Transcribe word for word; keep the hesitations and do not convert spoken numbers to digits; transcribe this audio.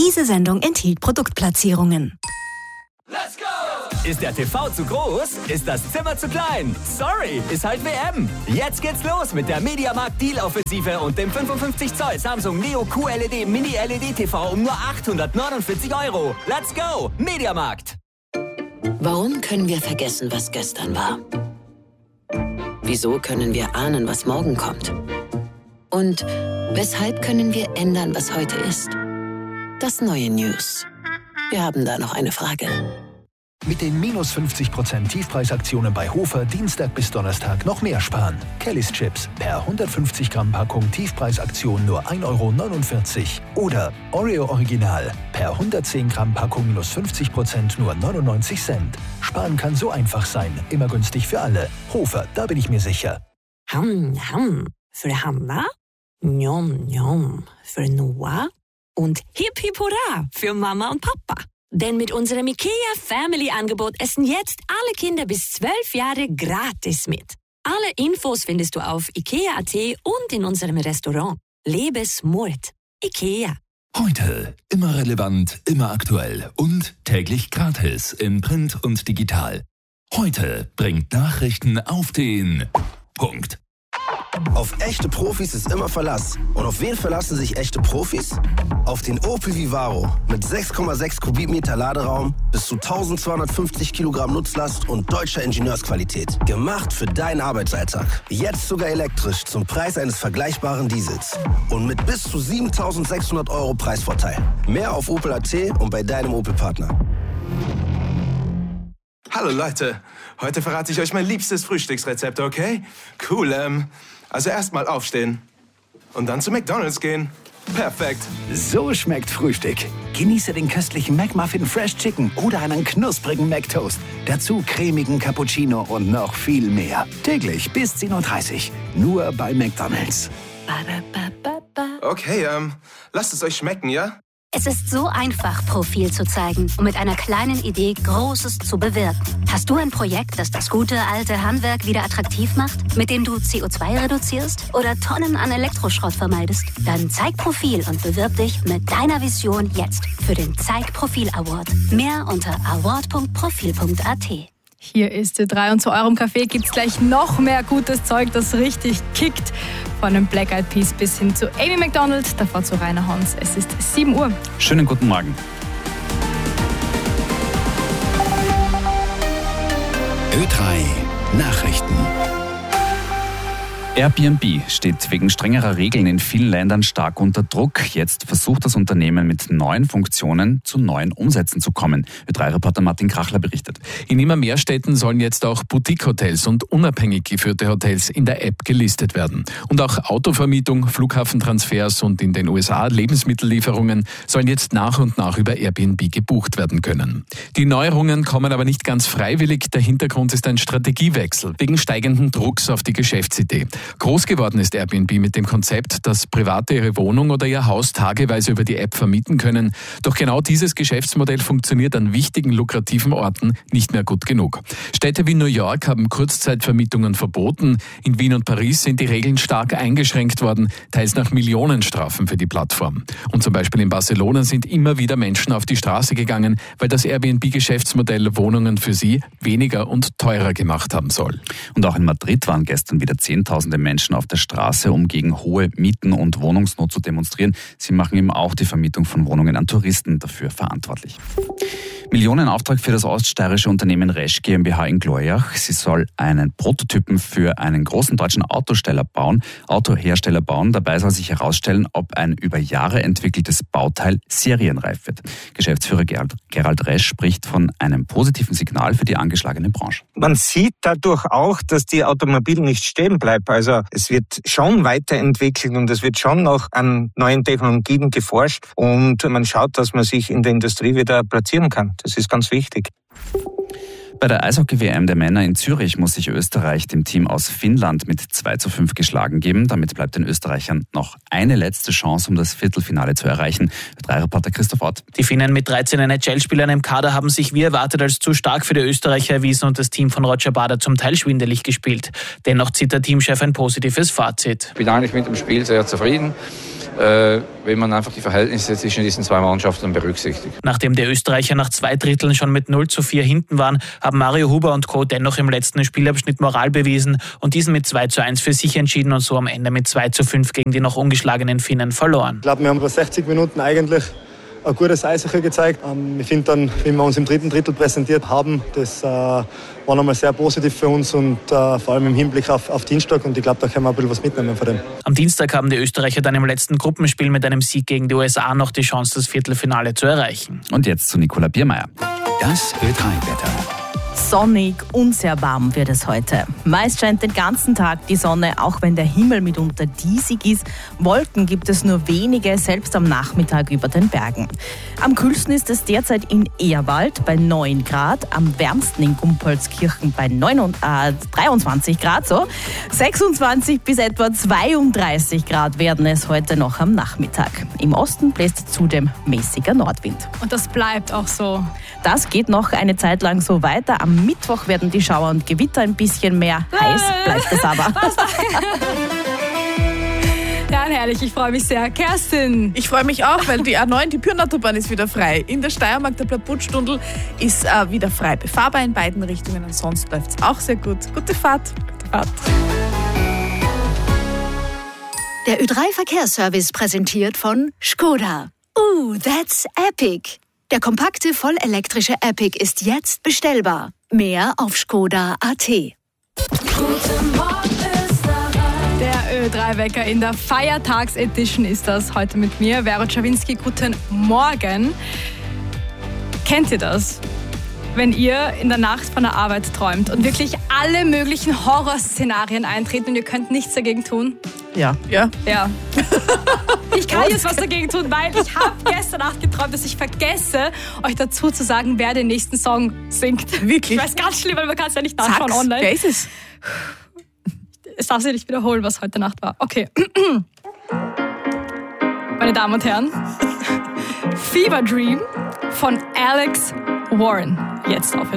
Diese Sendung enthielt Produktplatzierungen. Let's go! Ist der T V zu groß? Ist das Zimmer zu klein? Sorry, ist halt W M. Jetzt geht's los mit der Mediamarkt Deal-Offensive und dem fünfundfünfzig Zoll Samsung Neo Q L E D Mini L E D T V um nur achthundertneunundvierzig Euro. Let's go! Mediamarkt! Warum können wir vergessen, was gestern war? Wieso können wir ahnen, was morgen kommt? Und weshalb können wir ändern, was heute ist? Das neue News. Wir haben da noch eine Frage. Mit den minus fünfzig Prozent Tiefpreisaktionen bei Hofer Dienstag bis Donnerstag noch mehr sparen. Kellys Chips per hundertfünfzig Gramm Packung Tiefpreisaktion nur ein Euro neunundvierzig. Oder Oreo Original per hundertzehn Gramm Packung minus fünfzig Prozent nur neunundneunzig Cent. Sparen kann so einfach sein. Immer günstig für alle. Hofer, da bin ich mir sicher. Ham, ham. Für Hanna, njom, njom. Für Noah und Hip Hip Hurra für Mama und Papa. Denn mit unserem IKEA Family Angebot essen jetzt alle Kinder bis zwölf Jahre gratis mit. Alle Infos findest du auf ikea punkt at und in unserem Restaurant. Lebe smart. IKEA. Heute immer relevant, immer aktuell und täglich gratis in Print und digital. Heute bringt Nachrichten auf den Punkt. Auf echte Profis ist immer Verlass. Und auf wen verlassen sich echte Profis? Auf den Opel Vivaro mit sechs Komma sechs Kubikmeter Laderaum, bis zu eintausendzweihundertfünfzig Kilogramm Nutzlast und deutscher Ingenieursqualität. Gemacht für deinen Arbeitsalltag. Jetzt sogar elektrisch zum Preis eines vergleichbaren Diesels. Und mit bis zu siebentausendsechshundert Euro Preisvorteil. Mehr auf Opel Punkt at und bei deinem Opel-Partner. Hallo Leute, heute verrate ich euch mein liebstes Frühstücksrezept, okay? Cool, ähm, also erstmal aufstehen und dann zu McDonald's gehen. Perfekt. So schmeckt Frühstück. Genieße den köstlichen McMuffin Fresh Chicken oder einen knusprigen McToast. Dazu cremigen Cappuccino und noch viel mehr. Täglich bis zehn Uhr dreißig. Nur bei McDonald's. Okay, ähm, lasst es euch schmecken, ja? Es ist so einfach, Profil zu zeigen und mit einer kleinen Idee Großes zu bewirken. Hast du ein Projekt, das das gute alte Handwerk wieder attraktiv macht, mit dem du C O zwei reduzierst oder Tonnen an Elektroschrott vermeidest? Dann zeig Profil und bewirb dich mit deiner Vision jetzt für den Zeig Profil Award. Mehr unter award punkt profil punkt at. Hier ist die drei und zu eurem Café gibt es gleich noch mehr gutes Zeug, das richtig kickt. Von den Black Eyed Peas bis hin zu Amy Macdonald, davor zu Rainer Hans. Es ist sieben Uhr. Schönen guten Morgen. Ö drei Nachrichten. Airbnb steht wegen strengerer Regeln in vielen Ländern stark unter Druck. Jetzt versucht das Unternehmen mit neuen Funktionen zu neuen Umsätzen zu kommen. Ö drei Reporter Martin Krachler berichtet. In immer mehr Städten sollen jetzt auch Boutique-Hotels und unabhängig geführte Hotels in der App gelistet werden. Und auch Autovermietung, Flughafentransfers und in den U S A Lebensmittellieferungen sollen jetzt nach und nach über Airbnb gebucht werden können. Die Neuerungen kommen aber nicht ganz freiwillig. Der Hintergrund ist ein Strategiewechsel wegen steigenden Drucks auf die Geschäftsidee. Groß geworden ist Airbnb mit dem Konzept, dass Private ihre Wohnung oder ihr Haus tageweise über die App vermieten können. Doch genau dieses Geschäftsmodell funktioniert an wichtigen, lukrativen Orten nicht mehr gut genug. Städte wie New York haben Kurzzeitvermietungen verboten. In Wien und Paris sind die Regeln stark eingeschränkt worden, teils nach Millionenstrafen für die Plattform. Und zum Beispiel in Barcelona sind immer wieder Menschen auf die Straße gegangen, weil das Airbnb-Geschäftsmodell Wohnungen für sie weniger und teurer gemacht haben soll. Und auch in Madrid waren gestern wieder zehntausende Menschen auf der Straße, um gegen hohe Mieten und Wohnungsnot zu demonstrieren. Sie machen eben auch die Vermietung von Wohnungen an Touristen dafür verantwortlich. Millionenauftrag für das oststeirische Unternehmen Resch GmbH in Glorjach. Sie soll einen Prototypen für einen großen deutschen Autosteller bauen, Autohersteller bauen. Dabei soll sich herausstellen, ob ein über Jahre entwickeltes Bauteil serienreif wird. Geschäftsführer Gerald, Gerald Resch spricht von einem positiven Signal für die angeschlagene Branche. Man sieht dadurch auch, dass die Automobil nicht stehen bleibt. Also es wird schon weiterentwickelt und es wird schon noch an neuen Technologien geforscht und man schaut, dass man sich in der Industrie wieder platzieren kann. Das ist ganz wichtig. Bei der Eishockey-W M der Männer in Zürich muss sich Österreich dem Team aus Finnland mit zwei zu fünf geschlagen geben. Damit bleibt den Österreichern noch eine letzte Chance, um das Viertelfinale zu erreichen. drei Reporter Christoph Ott. Die Finnen mit dreizehn N H L-Spielern im Kader haben sich wie erwartet als zu stark für die Österreicher erwiesen und das Team von Roger Bader zum Teil schwindelig gespielt. Dennoch zieht der Teamchef ein positives Fazit. Ich bin eigentlich mit dem Spiel sehr zufrieden. äh, wenn man einfach die Verhältnisse zwischen diesen zwei Mannschaften berücksichtigt. Nachdem die Österreicher nach zwei Dritteln schon mit null zu vier hinten waren, haben Mario Huber und Co. dennoch im letzten Spielabschnitt Moral bewiesen und diesen mit zwei zu eins für sich entschieden und so am Ende mit zwei zu fünf gegen die noch ungeschlagenen Finnen verloren. Ich glaube, wir haben über sechzig Minuten eigentlich ein gutes Eishockey gezeigt. Ich finde dann, wie wir uns im dritten Drittel präsentiert haben, das äh, war nochmal sehr positiv für uns und äh, vor allem im Hinblick auf, auf Dienstag. Und ich glaube, da können wir ein bisschen was mitnehmen von dem. Am Dienstag haben die Österreicher dann im letzten Gruppenspiel mit einem Sieg gegen die U S A noch die Chance, das Viertelfinale zu erreichen. Und jetzt zu Nicola Biermeier. Das Ö drei Wetter. Sonnig und sehr warm wird es heute. Meist scheint den ganzen Tag die Sonne, auch wenn der Himmel mitunter diesig ist. Wolken gibt es nur wenige, selbst am Nachmittag über den Bergen. Am kühlsten ist es derzeit in Ehrwald bei neun Grad, am wärmsten in Gumpolskirchen bei dreiundzwanzig Grad. So. sechsundzwanzig bis etwa zweiunddreißig Grad werden es heute noch am Nachmittag. Im Osten bläst zudem mäßiger Nordwind. Und das bleibt auch so. Das geht noch eine Zeit lang so weiter. Am Mittwoch werden die Schauer und Gewitter ein bisschen mehr. Heiß bleibt es aber. Ja, herrlich, ich freue mich sehr. Kerstin. Ich freue mich auch, weil die A neun, die Pyrnautobahn, ist wieder frei. In der Steiermark, der Plattbutstundl, ist äh, wieder frei befahrbar in beiden Richtungen. Und sonst läuft es auch sehr gut. Gute Fahrt. Gute Fahrt. Der Ö drei Verkehrsservice präsentiert von Skoda. Ooh, that's epic. Der kompakte, vollelektrische Epic ist jetzt bestellbar. Mehr auf skoda punkt a t. Guten Morgen, Österreich. Der Ö drei Wecker in der Feiertagsedition ist das heute mit mir. Vero Czawinski, guten Morgen. Kennt ihr das? Wenn ihr in der Nacht von der Arbeit träumt und wirklich alle möglichen Horrorszenarien eintreten und ihr könnt nichts dagegen tun? Ja. Ja. Ja. Ich kann jetzt was dagegen tun, weil ich habe gestern Nacht geträumt, dass ich vergesse, euch dazu zu sagen, wer den nächsten Song singt. Wirklich? Ich weiß, ganz schlimm, weil man kann es ja nicht nachschauen Sag's, online. wer ist es? Es darf sich nicht wiederholen, was heute Nacht war. Okay. Meine Damen und Herren, Fever Dream von Alex Warren. Jetzt auf